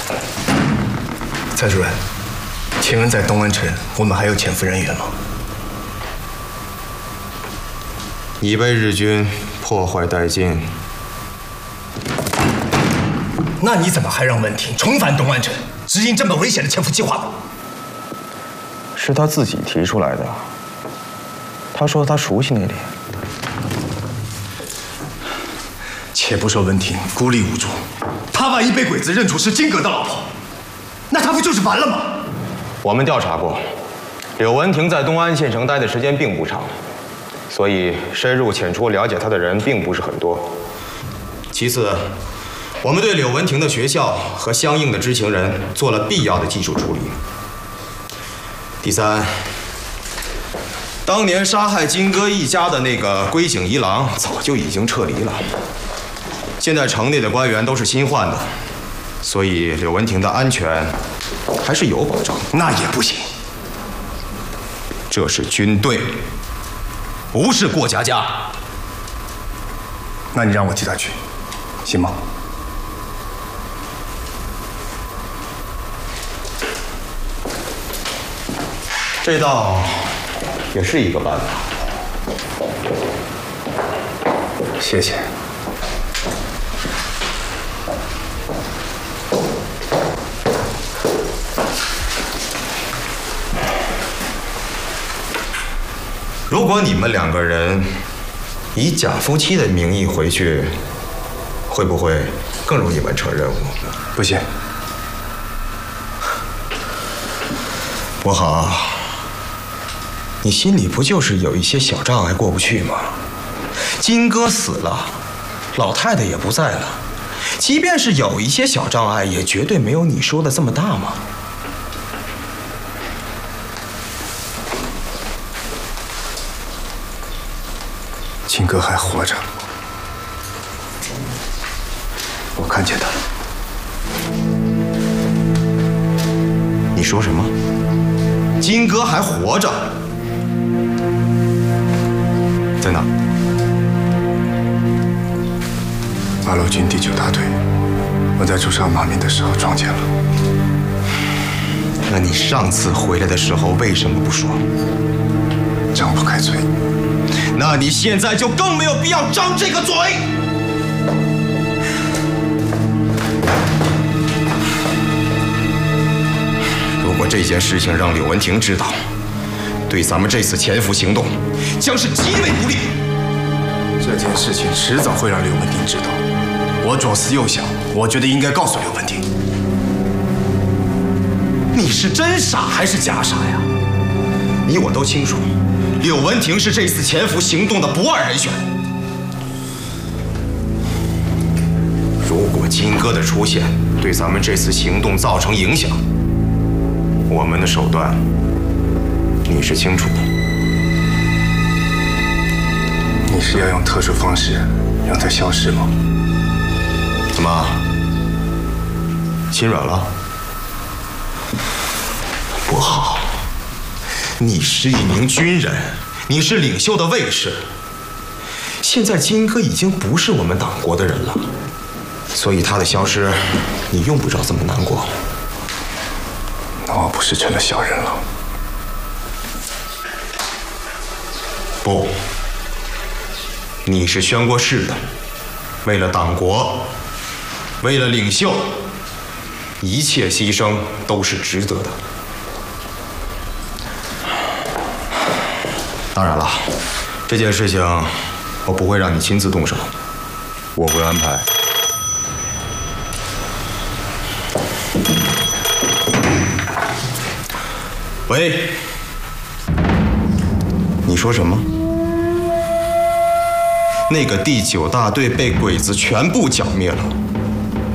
蔡主任，请问在东安城，我们还有潜伏人员吗？ 已被日军破坏殆尽。 那你怎么还让文婷重返东安城，执行这么危险的潜伏计划呢？ 是他自己提出来的。他说他熟悉那里。 且不说文婷孤立无助，他万一被鬼子认出是金阁的老婆，那他不就是完了吗？ 我们调查过，柳文婷在东安县城待的时间并不长，所以深入浅出了解她的人并不是很多。 其次，我们对柳文婷的学校和相应的知情人做了必要的技术处理。第三，当年杀害金戈一家的那个龟井一郎早就已经撤离了，现在城内的官员都是新换的，所以柳文婷的安全还是有保障。 那也不行， 这是军队，不是过家家。 那你让我替他去，行吗？ 这倒也是一个办法。 谢谢。 如果你们两个人以假夫妻的名义回去，会不会更容易完成任务？ 不行。 不好，你心里不就是有一些小障碍过不去吗？金哥死了，老太太也不在了，即便是有一些小障碍，也绝对没有你说的这么大嘛。 金哥还活着，我看见他了。 你说什么？金哥还活着？在哪？ 八路军第9大队，我在驻上马面的时候撞见了。 那你上次回来的时候为什么不说？ 张不开嘴。 那你现在就更没有必要张这个嘴。如果这件事情让柳文婷知道，对咱们这次潜伏行动将是极为不利。 这件事情迟早会让柳文婷知道。我左思右想，我觉得应该告诉柳文婷。 你是真傻还是假傻呀？你我都清楚，柳文婷是这次潜伏行动的不二人选。如果金哥的出现对咱们这次行动造成影响，我们的手段你是清楚的。 你是要用特殊方式让他消失吗？ 怎么，心软了？不好，你是一名军人，你是领袖的卫士。现在金哥已经不是我们党国的人了，所以他的消失，你用不着这么难过。 那我不是成了小人了？ 不，你是宣过誓的，为了党国，为了领袖，一切牺牲都是值得的。当然了，这件事情我不会让你亲自动手，我会安排。喂，你说什么？那个第9大队被鬼子全部剿灭了。